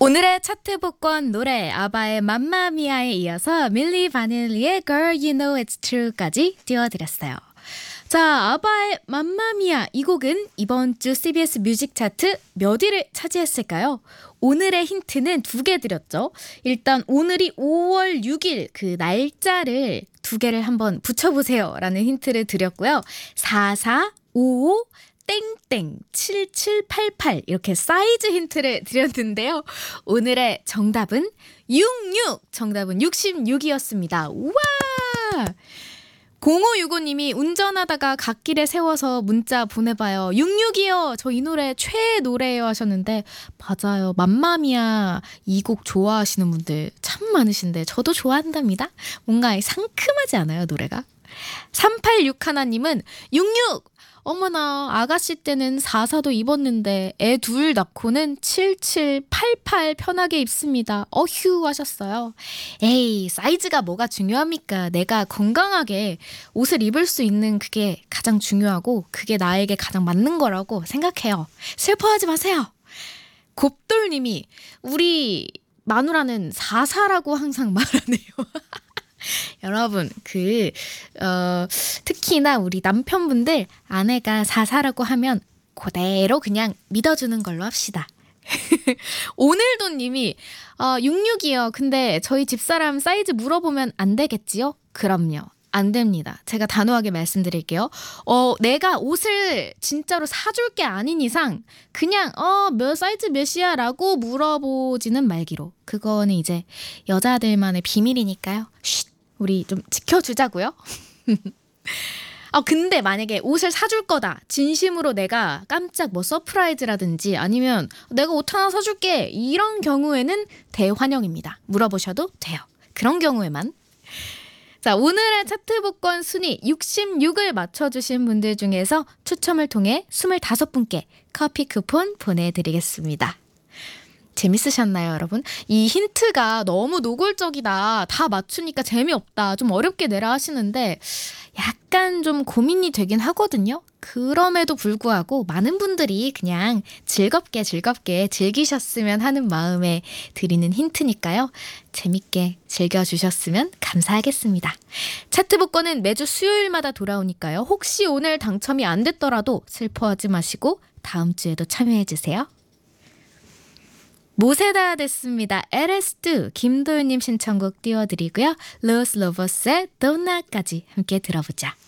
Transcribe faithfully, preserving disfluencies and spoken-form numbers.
오늘의 차트 복권 노래 아바의 맘마미아에 이어서 밀리 바닐리의 Girl You Know It's True까지 띄워드렸어요. 자, 아바의 맘마미아 이 곡은 이번 주 씨비에스 뮤직 차트 몇 위를 차지했을까요? 오늘의 힌트는 두 개 드렸죠. 일단 오늘이 오월 육일 그 날짜를 두 개를 한번 붙여보세요 라는 힌트를 드렸고요. 사사오오 땡땡 칠칠팔팔 이렇게 사이즈 힌트를 드렸는데요. 오늘의 정답은 육십육! 정답은 육십육이었습니다. 우와! 공오육오님이 운전하다가 갓길에 세워서 문자 보내봐요. 육십육이요. 저 이 노래 최애 노래예요 하셨는데 맞아요. 맘마미아 이 곡 좋아하시는 분들 참 많으신데 저도 좋아한답니다. 뭔가 상큼하지 않아요 노래가? 삼팔육일님은 육십육! 어머나 아가씨 때는 사사도 입었는데 애 둘 낳고는 칠칠팔팔 편하게 입습니다. 어휴 하셨어요. 에이 사이즈가 뭐가 중요합니까? 내가 건강하게 옷을 입을 수 있는 그게 가장 중요하고 그게 나에게 가장 맞는 거라고 생각해요. 슬퍼하지 마세요. 곱돌님이 우리 마누라는 사사라고 항상 말하네요. 여러분 그 어, 특히나 우리 남편분들 아내가 사사라고 하면 그대로 그냥 믿어주는 걸로 합시다. 오늘도 님이 어, 육십육이요. 근데 저희 집사람 사이즈 물어보면 안 되겠지요? 그럼요. 안 됩니다. 제가 단호하게 말씀드릴게요. 어, 내가 옷을 진짜로 사줄 게 아닌 이상 그냥 어, 몇 사이즈 몇이야 라고 물어보지는 말기로. 그거는 이제 여자들만의 비밀이니까요. 쉿, 우리 좀 지켜주자고요. 아, 근데 만약에 옷을 사줄 거다. 진심으로 내가 깜짝 뭐 서프라이즈라든지 아니면 내가 옷 하나 사줄게. 이런 경우에는 대환영입니다. 물어보셔도 돼요. 그런 경우에만. 자, 오늘의 차트 복권 순위 육십육을 맞춰주신 분들 중에서 추첨을 통해 이십오 분께 커피 쿠폰 보내드리겠습니다. 재밌으셨나요, 여러분? 이 힌트가 너무 노골적이다. 다 맞추니까 재미없다. 좀 어렵게 내라 하시는데 약간 좀 고민이 되긴 하거든요. 그럼에도 불구하고 많은 분들이 그냥 즐겁게 즐겁게 즐기셨으면 하는 마음에 드리는 힌트니까요. 재밌게 즐겨주셨으면 감사하겠습니다. 차트 복권은 매주 수요일마다 돌아오니까요. 혹시 오늘 당첨이 안 됐더라도 슬퍼하지 마시고 다음 주에도 참여해주세요. 모세다 됐습니다. 엘에스투 김도윤님 신청곡 띄워드리고요. 로스 로버스의 도나까지 함께 들어보자.